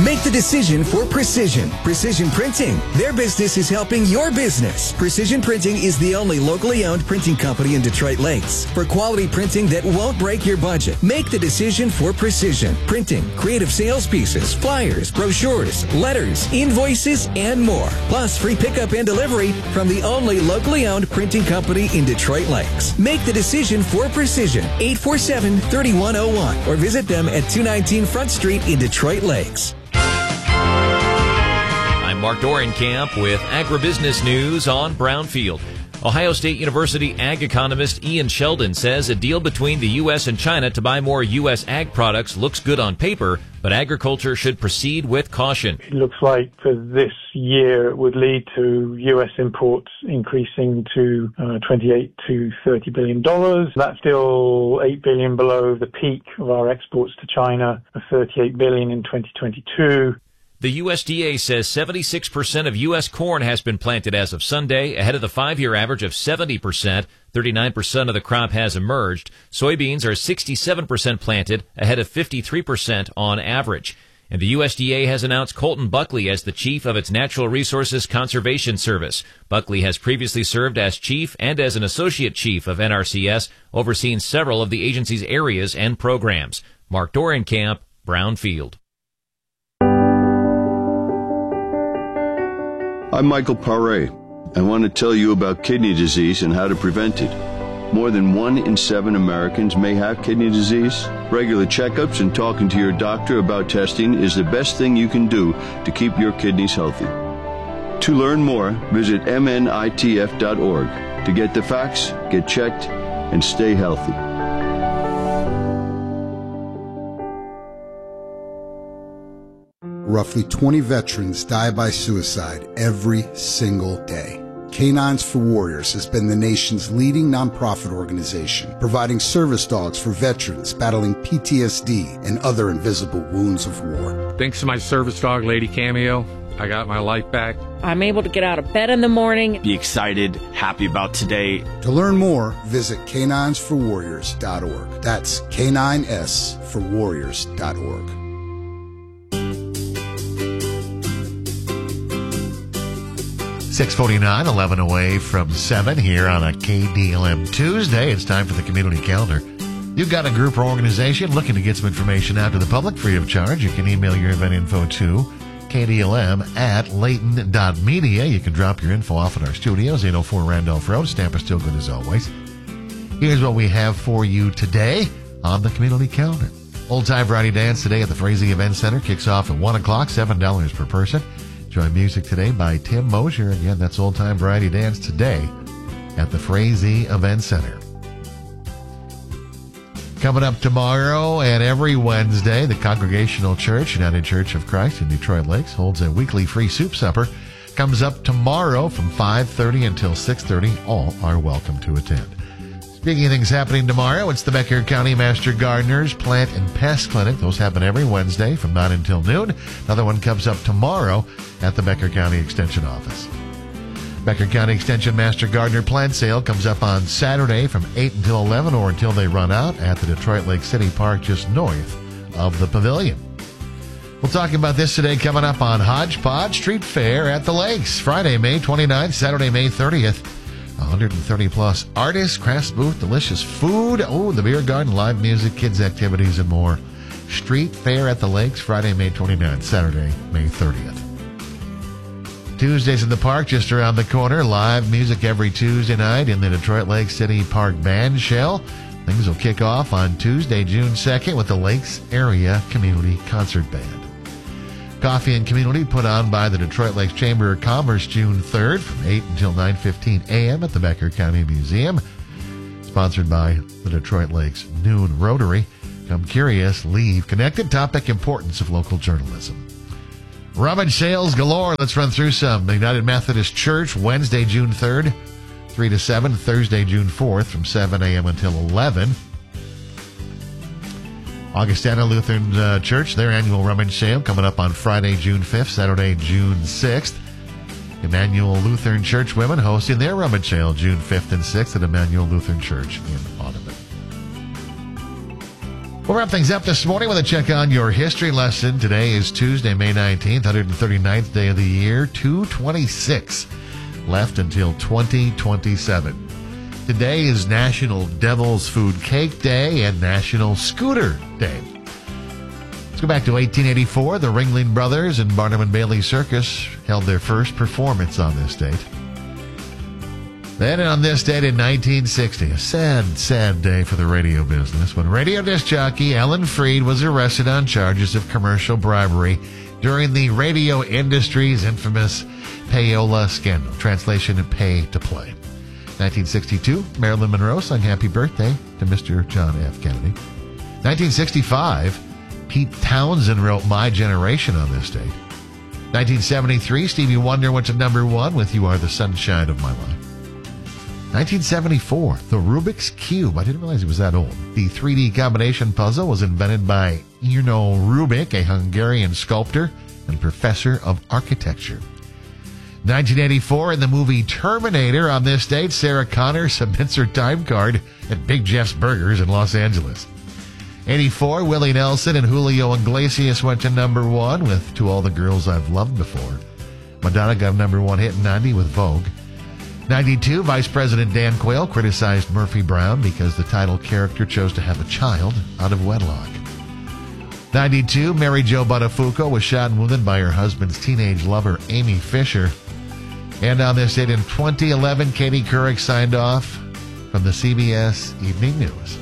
Make the decision for Precision. Precision Printing. Their business is helping your business. Precision Printing is the only locally owned printing company in Detroit Lakes. For quality printing that won't break your budget, make the decision for Precision Printing. Creative sales pieces, flyers, brochures, letters, invoices, and more. Plus free pickup and delivery from the only locally owned printing company in Detroit Lakes. Make the decision for Precision. 847-3101 or visit them at 219 Front Street in Detroit Lakes. I'm Mark Dorenkamp with Agribusiness News on Brownfield. Ohio State University ag economist Ian Sheldon says a deal between the U.S. and China to buy more U.S. ag products looks good on paper, but agriculture should proceed with caution. It looks like for this year it would lead to U.S. imports increasing to $28 to $30 billion. That's still $8 billion below the peak of our exports to China of $38 billion in 2022. The USDA says 76% of U.S. corn has been planted as of Sunday, ahead of the 5-year average of 70%. 39% of the crop has emerged. Soybeans are 67% planted, ahead of 53% on average. And the USDA has announced Colton Buckley as the chief of its Natural Resources Conservation Service. Buckley has previously served as chief and as an associate chief of NRCS, overseeing several of the agency's areas and programs. Mark Dorenkamp, Brownfield. I'm Michael Paré. I want to tell you about kidney disease and how to prevent it. More than 1 in 7 Americans may have kidney disease. Regular checkups and talking to your doctor about testing is the best thing you can do to keep your kidneys healthy. To learn more, visit mnitf.org. To get the facts, get checked, and stay healthy. Roughly 20 veterans die by suicide every single day. Canines for Warriors has been the nation's leading nonprofit organization, providing service dogs for veterans battling PTSD and other invisible wounds of war. Thanks to my service dog, Lady Cameo, I got my life back. I'm able to get out of bed in the morning. Be excited, happy about today. To learn more, visit caninesforwarriors.org. That's caninesforwarriors.org. 6:49, 11 away from 7 here on a KDLM Tuesday. It's time for the community calendar. You've got a group or organization looking to get some information out to the public free of charge. You can email your event info to kdlm@layton.media. You can drop your info off at our studios, 804 Randolph Road. Stamp is still good as always. Here's what we have for you today on the community calendar. Old Time Variety Dance today at the Frazee Event Center kicks off at 1 o'clock, $7 per person. Enjoy music today by Tim Mosier. Again, that's Old Time Variety Dance today at the Frazee Event Center. Coming up tomorrow and every Wednesday, the Congregational Church, United Church of Christ in Detroit Lakes, holds a weekly free soup supper. Comes up tomorrow from 5:30 until 6:30. All are welcome to attend. Speaking of things happening tomorrow, it's the Becker County Master Gardeners Plant and Pest Clinic. Those happen every Wednesday from 9 until noon. Another one comes up tomorrow at the Becker County Extension Office. Becker County Extension Master Gardener Plant Sale comes up on Saturday from 8 until 11 or until they run out at the Detroit Lake City Park just north of the Pavilion. We'll talk about this today coming up on Hodgepodge Street Fair at the Lakes. Friday, May 29th, Saturday, May 30th. 130-plus artists, crafts booth, delicious food, the beer garden, live music, kids' activities, and more. Street Fair at the Lakes, Friday, May 29th, Saturday, May 30th. Tuesdays in the park, just around the corner. Live music every Tuesday night in the Detroit Lake City Park Band Shell. Things will kick off on Tuesday, June 2nd with the Lakes Area Community Concert Band. Coffee and Community put on by the Detroit Lakes Chamber of Commerce June 3rd from 8 until 9:15 a.m. at the Becker County Museum. Sponsored by the Detroit Lakes Noon Rotary. Come curious, leave connected. Topic: importance of local journalism. Rummage sales galore. Let's run through some. The United Methodist Church, Wednesday, June 3rd, 3 to 7. Thursday, June 4th from 7 a.m. until 11. Augustana Lutheran Church, their annual rummage sale coming up on Friday, June 5th, Saturday, June 6th. Emmanuel Lutheran Church women hosting their rummage sale June 5th and 6th at Emmanuel Lutheran Church in Audubon. We'll wrap things up this morning with a check on your history lesson. Today is Tuesday, May 19th, 139th day of the year, 226 left until 2027. Today is National Devil's Food Cake Day and National Scooter Day. Let's go back to 1884. The Ringling Brothers and Barnum and Bailey Circus held their first performance on this date. Then on this date in 1960, a sad, sad day for the radio business, when radio disc jockey Ellen Freed was arrested on charges of commercial bribery during the radio industry's infamous payola scandal, translation pay to play. 1962, Marilyn Monroe sung Happy Birthday to Mr. John F. Kennedy. 1965, Pete Townsend wrote My Generation on this date. 1973, Stevie Wonder went to number 1 with You Are the Sunshine of My Life. 1974, the Rubik's Cube. I didn't realize it was that old. The 3D combination puzzle was invented by Erno Rubik, a Hungarian sculptor and professor of architecture. 1984, in the movie Terminator, on this date, Sarah Connor submits her time card at Big Jeff's Burgers in Los Angeles. 84, Willie Nelson and Julio Iglesias went to number 1 with To All the Girls I've Loved Before. Madonna got a number 1 hit in 90 with Vogue. 92, Vice President Dan Quayle criticized Murphy Brown because the title character chose to have a child out of wedlock. 92, Mary Jo Buttafuoco was shot and wounded by her husband's teenage lover, Amy Fisher. And on this date in 2011, Katie Couric signed off from the CBS Evening News.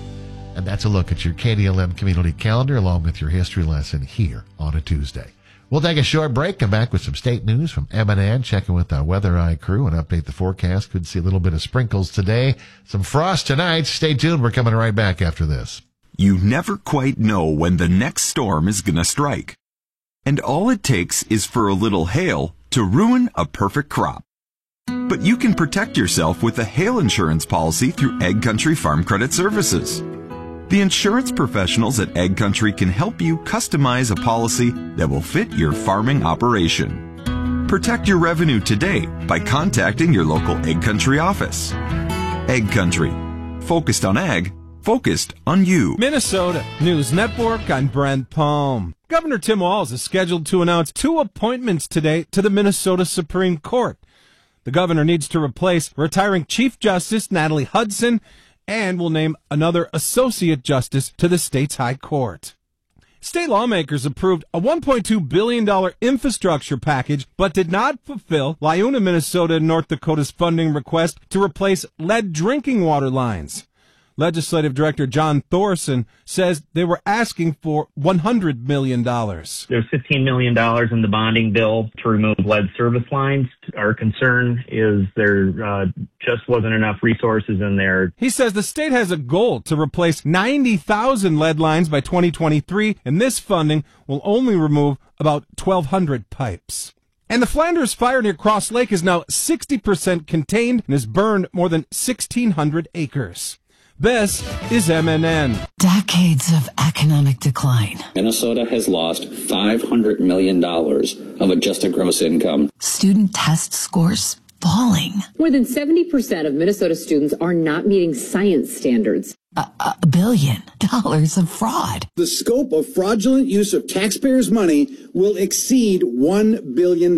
And that's a look at your KDLM community calendar along with your history lesson here on a Tuesday. We'll take a short break, come back with some state news from M&N, checking with our Weather Eye crew and update the forecast. Could see a little bit of sprinkles today, some frost tonight. Stay tuned. We're coming right back after this. You never quite know when the next storm is going to strike. And all it takes is for a little hail to ruin a perfect crop. But you can protect yourself with a hail insurance policy through Ag Country Farm Credit Services. The insurance professionals at Ag Country can help you customize a policy that will fit your farming operation. Protect your revenue today by contacting your local Ag Country office. Ag Country. Focused on ag, focused on you. Minnesota News Network, I'm Brent Palm. Governor Tim Walz is scheduled to announce 2 appointments today to the Minnesota Supreme Court. The governor needs to replace retiring Chief Justice Natalie Hudson and will name another Associate Justice to the state's High Court. State lawmakers approved a $1.2 billion infrastructure package, but did not fulfill LiUNA, Minnesota, and North Dakota's funding request to replace lead drinking water lines. Legislative Director John Thorson says they were asking for $100 million. There's $15 million in the bonding bill to remove lead service lines. Our concern is there just wasn't enough resources in there. He says the state has a goal to replace 90,000 lead lines by 2023, and this funding will only remove about 1,200 pipes. And the Flanders fire near Cross Lake is now 60% contained and has burned more than 1,600 acres. This is MNN. Decades of economic decline. Minnesota has lost $500 million of adjusted gross income. Student test scores falling. More than 70% of Minnesota students are not meeting science standards. $1 billion of fraud. The scope of fraudulent use of taxpayers' money will exceed $1 billion.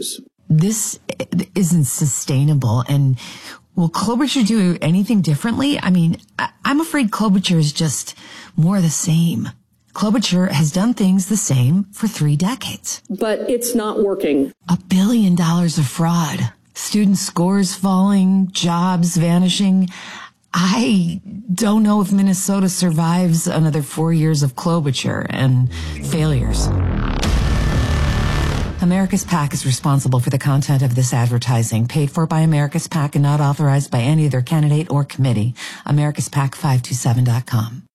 This isn't sustainable, and will Klobuchar do anything differently? I mean, I'm afraid Klobuchar is just more the same. Klobuchar has done things the same for 3 decades. But it's not working. $1 billion of fraud. Student scores falling, jobs vanishing. I don't know if Minnesota survives another 4 years of Klobuchar and failures. America's PAC is responsible for the content of this advertising, paid for by America's PAC and not authorized by any other candidate or committee. AmericasPAC527.com.